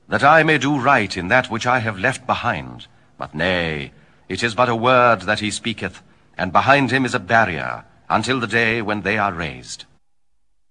that I may do right in that which I have left behind. But nay, it is but a word that he speaketh, and behind him is a barrier, until the day when they are raised.